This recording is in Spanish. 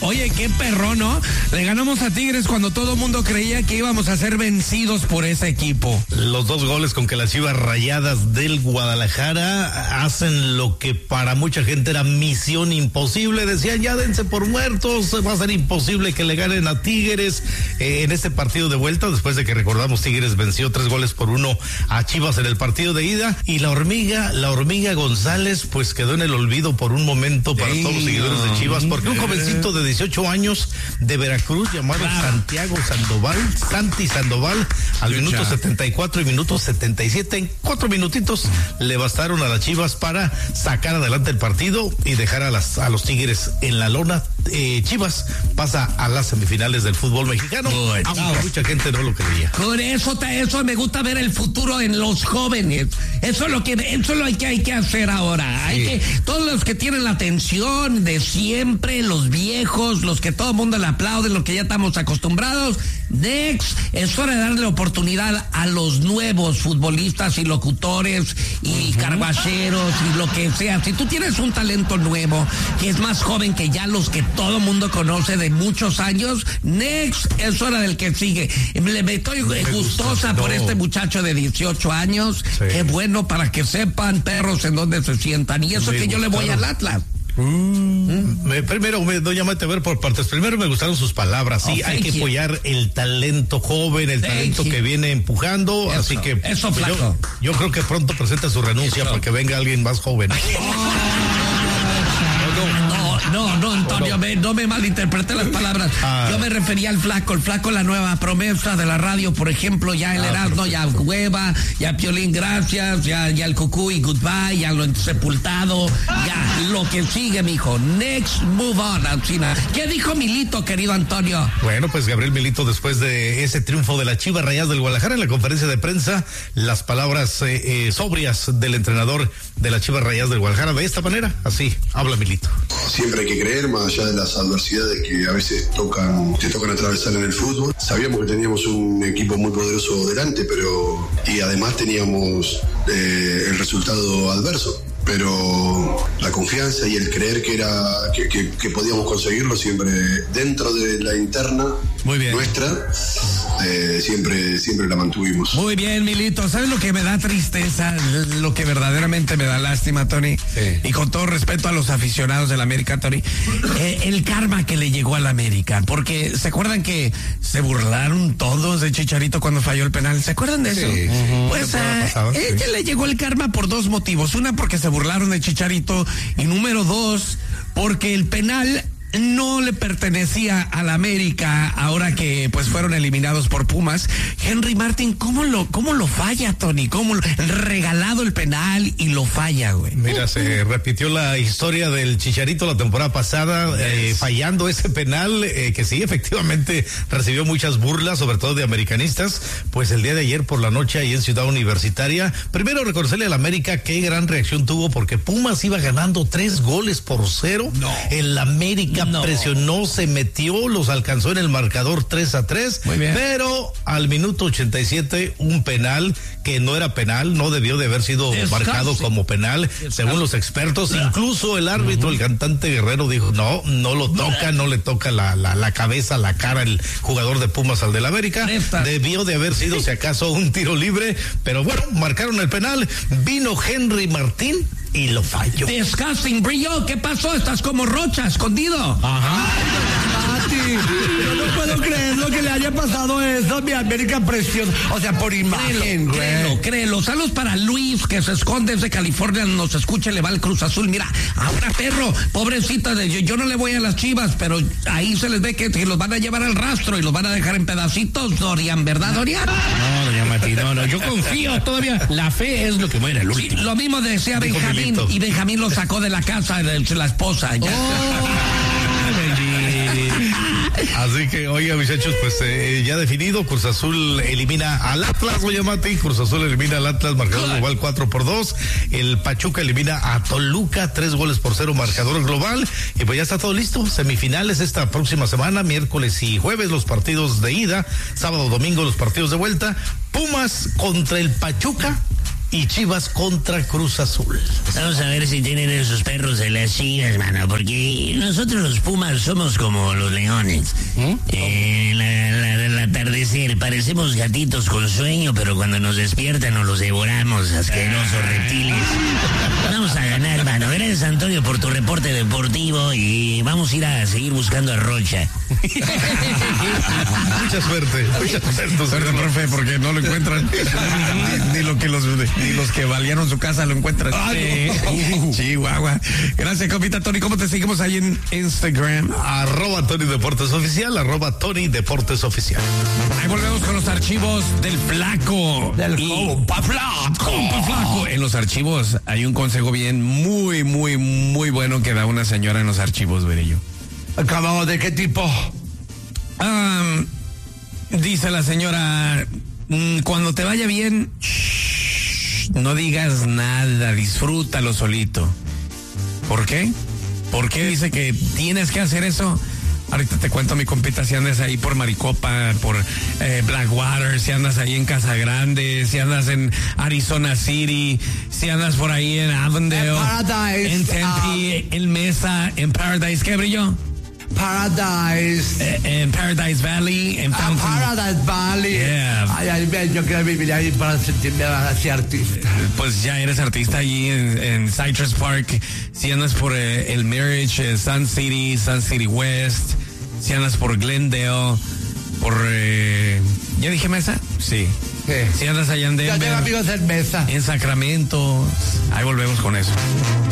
Oye, qué perro, ¿no? Le ganamos a Tigres cuando todo el mundo creía que íbamos a ser vencidos por ese equipo. Los 2 goles con que las Chivas Rayadas del Guadalajara hacen lo que para mucha gente era misión imposible. Decían, ya dense por muertos, va a ser imposible que le ganen a Tigres en este partido de vuelta, después de que recordamos Tigres venció 3-1 a Chivas en el partido de ida, y la hormiga González pues quedó en el olvido por un momento para todos los seguidores de Chivas, porque un jovencito de 18 años de Veracruz llamado Santi Sandoval, al minuto 74 y minuto 77, en 4 minutitos le bastaron a las Chivas para sacar adelante el partido y dejar a los Tigres en la lona. Chivas pasa a las semifinales del fútbol mexicano, aunque mucha gente no lo creía. Por eso me gusta ver el futuro en los jóvenes. Eso es lo que hay que hacer ahora. Sí. Todos los que tienen la atención de siempre, los viejos, los que todo el mundo le aplaude, los que ya estamos acostumbrados. Next, es hora de darle oportunidad a los nuevos futbolistas y locutores y carbacheros y lo que sea. Si tú tienes un talento nuevo que es más joven que ya los que todo el mundo conoce de muchos años, next, es hora del que sigue. Me estoy gustosa por este muchacho de 18 años. Sí. Qué bueno, para que sepan, perros, en dónde se sientan. Y eso que yo le voy al Atlas. Primero, doña Mate, a ver por partes. Primero me gustaron sus palabras. Sí, hay que apoyar el talento joven, el talento que viene empujando. Así que eso, pues yo creo que pronto presenta su renuncia para que venga alguien más joven. No, Antonio, no me malinterprete las palabras. Yo me refería al Flaco, la nueva promesa de la radio, por ejemplo, ya el Erasmo, ya Hueva, ya Piolín, gracias, ya el Cucuy, goodbye, ya lo sepultado, ya lo que sigue, mijo. Next, move on, Alcina. ¿Qué dijo Milito, querido Antonio? Bueno, pues Gabriel Milito, después de ese triunfo de las Chivas Rayadas del Guadalajara en la conferencia de prensa, las palabras sobrias del entrenador de las Chivas Rayadas del Guadalajara, de esta manera, así habla Milito. Siempre hay que creer, más allá de las adversidades que a veces te tocan atravesar en el fútbol. Sabíamos que teníamos un equipo muy poderoso delante, y además teníamos el resultado adverso. Pero la confianza y el creer que podíamos conseguirlo siempre dentro de la interna nuestra, siempre la mantuvimos. Muy bien, Milito. ¿Sabes lo que me da tristeza? Lo que verdaderamente me da lástima, Tony. Sí. Y con todo respeto a los aficionados del América, Tony. El karma que le llegó al América. Porque ¿se acuerdan que se burlaron todos de Chicharito cuando falló el penal? ¿Se acuerdan de eso? Sí. Pues ella le llegó el karma por 2 motivos. Una, porque se burlaron de Chicharito, y número 2, porque el penal no le pertenecía a la América ahora que pues fueron eliminados por Pumas. Henry Martin, ¿cómo lo falla, Tony? ¿Cómo regalado el penal y lo falla, güey? Mira, se repitió la historia del Chicharito la temporada pasada, fallando ese penal, que sí, efectivamente recibió muchas burlas, sobre todo de americanistas. Pues el día de ayer por la noche ahí en Ciudad Universitaria, primero reconocerle al América qué gran reacción tuvo, porque Pumas iba ganando 3-0. El América presionó, se metió, los alcanzó en el marcador 3-3, pero al minuto 87 un penal que no era penal, no debió de haber sido marcado como penal, según los expertos. Incluso el árbitro, el cantante Guerrero, dijo no lo toca, no le toca la cabeza, la cara el jugador de Pumas al del América. Debió de haber sido, si acaso, un tiro libre, pero bueno, marcaron el penal, vino Henry Martín y lo falló. Disgusting, Brillo, ¿qué pasó? Estás como Rocha, escondido. Ajá. Yo no puedo creer lo que le haya pasado eso, mi América preciosa. O sea, por imagen, créelo. Saludos para Luis, que se esconde desde California, nos escucha, le va al Cruz Azul. Mira, ahora perro, pobrecita, yo no le voy a las Chivas, pero ahí se les ve que los van a llevar al rastro y los van a dejar en pedacitos, Dorian, ¿verdad, Dorian? No, doña Mati, no, yo confío todavía. La fe es lo que muere el último. Lo mismo decía Benjamín, y Benjamín lo sacó de la casa de la esposa. Así que, oiga, muchachos, pues ya definido, Cruz Azul elimina al Atlas, oye, Mati, Cruz Azul elimina al Atlas, marcador global 4-2, el Pachuca elimina a Toluca, 3-0 marcador global, y pues ya está todo listo, semifinales esta próxima semana, miércoles y jueves los partidos de ida, sábado, domingo los partidos de vuelta, Pumas contra el Pachuca, y Chivas contra Cruz Azul. Vamos a ver si tienen esos perros de las Chivas, mano, porque nosotros los Pumas somos como los leones. Al atardecer parecemos gatitos con sueño, pero cuando nos despiertan nos los devoramos, asquerosos reptiles. Vamos a ganar, mano. Gracias, Antonio, por tu reporte deportivo y vamos a ir a seguir buscando a Rocha. Mucha suerte. Suerte, profe, porque no lo encuentran. ni los que valieron su casa lo encuentran. Chihuahua. Gracias, compita Tony. ¿Cómo te seguimos ahí en Instagram? @Tony Deportes Oficial, @Tony Deportes Oficial. Ahí volvemos con los archivos del Flaco. Compa Flaco. En los archivos hay un consejo bien muy bueno que da una señora en los archivos, Verillo. ¿Acabado de qué tipo? Dice la señora, cuando te vaya bien, no digas nada, disfrútalo solito. ¿Por qué? ¿Por qué dice que tienes que hacer eso? Ahorita te cuento, mi compita, si andas ahí por Maricopa, por Blackwater, si andas ahí en Casa Grande, si andas en Arizona City, si andas por ahí en Avondale, Paradise, en Tempe, en Mesa, en Paradise, ¿qué brillo? Paradise. En Paradise Valley, en Fountain. Paradise Valley. Yeah. Ay, yo quiero vivir ahí para sentirme así artista. Pues ya eres artista allí en Citrus Park. Si andas por el Mirage, Sun City West. Si andas por Glendale, por... ¿ya dije Mesa? Sí. Si andas allá en Denver. Yo tengo amigos en Mesa. En Sacramento. Ahí volvemos con eso.